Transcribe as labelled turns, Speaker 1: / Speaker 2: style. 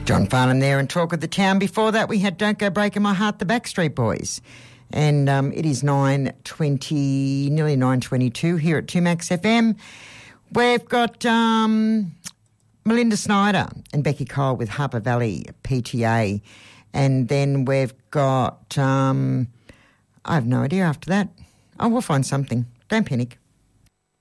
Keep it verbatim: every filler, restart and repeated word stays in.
Speaker 1: John Farnham there and Talk of the Town. Before that, we had Don't Go Breaking My Heart, the Backstreet Boys. And um, it is nine twenty, nearly nine twenty-two here at two Max F M. We've got um, Melinda Snyder and Becky Cole with Harper Valley P T A. And then we've got, um, I have no idea after that. Oh, we'll find something. Don't panic.